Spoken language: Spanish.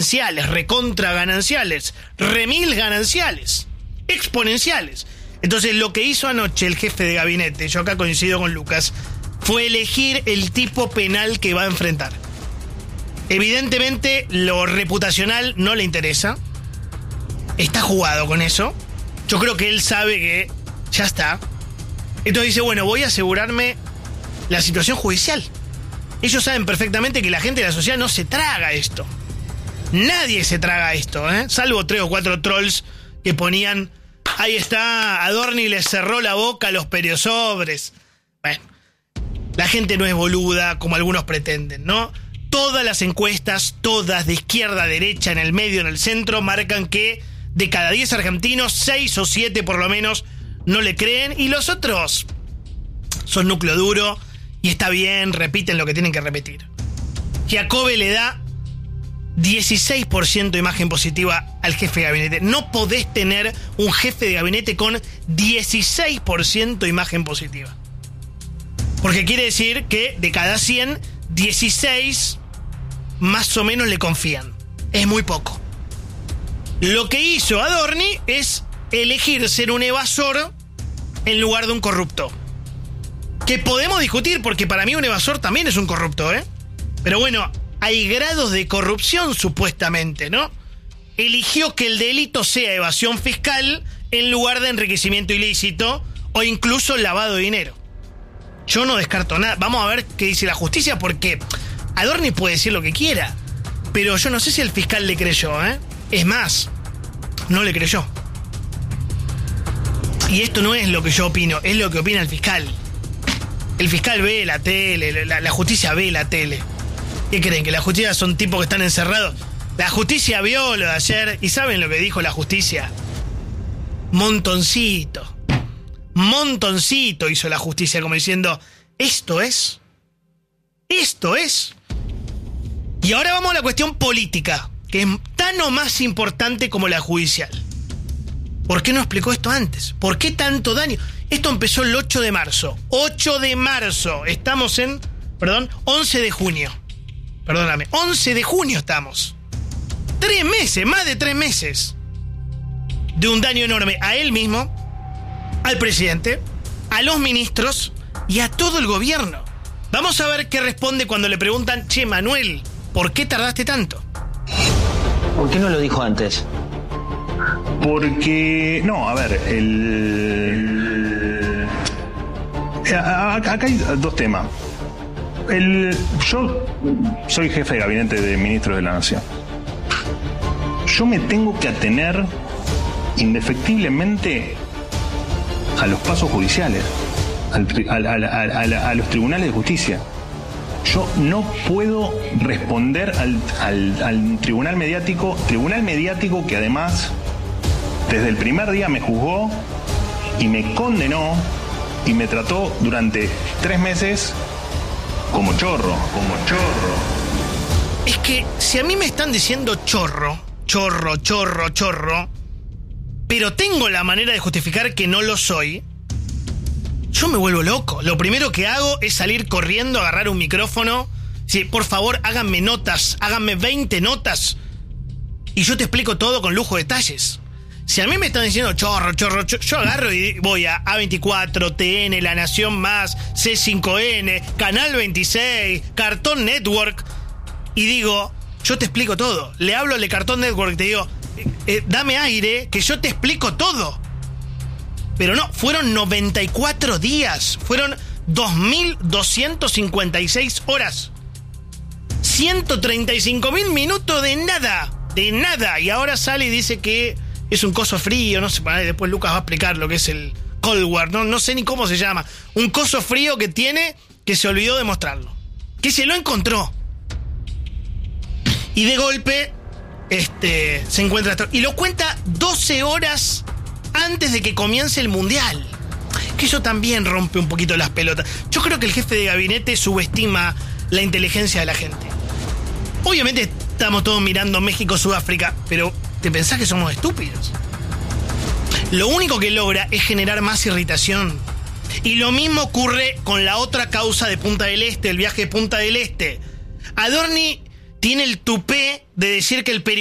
gananciales, recontra gananciales, remil gananciales, exponenciales. Entonces lo que hizo anoche el jefe de gabinete, yo acá coincido con Lucas, fue elegir el tipo penal que va a enfrentar. Evidentemente lo reputacional no le interesa, está jugado con eso. Yo creo que él sabe que ya está. Entonces dice, bueno, voy a asegurarme la situación judicial. Ellos saben perfectamente que la gente de la sociedad no se traga esto. Nadie se traga esto, salvo 3 o 4 trolls que ponían, ahí está, Adorni le cerró la boca a los periosobres. Bueno, la gente no es boluda como algunos pretenden, ¿no? Todas las encuestas, todas de izquierda a derecha, en el medio, en el centro, marcan que de cada 10 argentinos, 6 o 7 por lo menos no le creen, y los otros son núcleo duro y está bien, repiten lo que tienen que repetir. Giacobbe le da 16% de imagen positiva al jefe de gabinete. No podés tener un jefe de gabinete con 16% de imagen positiva. Porque quiere decir que de cada 100, 16 más o menos le confían. Es muy poco. Lo que hizo Adorni es elegir ser un evasor en lugar de un corrupto. Que podemos discutir, porque para mí un evasor también es un corrupto, Pero bueno, hay grados de corrupción supuestamente, ¿no? Eligió que el delito sea evasión fiscal en lugar de enriquecimiento ilícito o incluso lavado de dinero. Yo no descarto nada. Vamos a ver qué dice la justicia, porque Adorni puede decir lo que quiera, pero yo no sé si el fiscal le creyó, Es más, no le creyó. Y esto no es lo que yo opino, es lo que opina el fiscal. El fiscal ve la tele, la justicia ve la tele. ¿Qué creen? ¿Que la justicia son tipos que están encerrados? La justicia vio lo de ayer y ¿saben lo que dijo la justicia? Montoncito hizo la justicia, como diciendo, esto es. Y ahora vamos a la cuestión política, que es tan o más importante como la judicial. ¿Por qué no explicó esto antes? ¿Por qué tanto daño? Esto empezó el 8 de marzo. 8 de marzo. Estamos en, 11 de junio. Perdóname, 11 de junio estamos. 3 meses, más de 3 meses. De un daño enorme a él mismo, al presidente, a los ministros y a todo el gobierno. Vamos a ver qué responde cuando le preguntan, che, Manuel, ¿por qué tardaste tanto? ¿Por qué no lo dijo antes? Porque, no, a ver, acá hay 2 temas. Yo soy jefe de gabinete de ministros de la Nación. Yo me tengo que atener indefectiblemente a los pasos judiciales, a los tribunales de justicia. Yo no puedo responder al tribunal mediático que además desde el primer día me juzgó y me condenó y me trató durante 3 meses como chorro. Es que si a mí me están diciendo chorro, pero tengo la manera de justificar que no lo soy, yo me vuelvo loco. Lo primero que hago es salir corriendo, agarrar un micrófono. Sí, por favor, háganme notas, háganme 20 notas y yo te explico todo con lujo de detalles. Si a mí me están diciendo chorro, yo agarro y voy a A24, TN, La Nación Más, C5N, Canal 26, Cartoon Network y digo, yo te explico todo. Le hablo al de Cartoon Network y te digo, dame aire, que yo te explico todo. Pero no, fueron 94 días, fueron 2.256 horas, 135.000 minutos de nada. Y ahora sale y dice que es un coso frío, no sé, después Lucas va a explicar lo que es el Cold War, no sé ni cómo se llama. Un coso frío que tiene, que se olvidó de mostrarlo, que se lo encontró. Y de golpe, se encuentra esto. Y lo cuenta 12 horas antes de que comience el Mundial. Que eso también rompe un poquito las pelotas. Yo creo que el jefe de gabinete subestima la inteligencia de la gente. Obviamente estamos todos mirando México-Sudáfrica, pero ¿te pensás que somos estúpidos? Lo único que logra es generar más irritación. Y lo mismo ocurre con la otra causa de Punta del Este, el viaje de Punta del Este. Adorni tiene el tupé de decir que el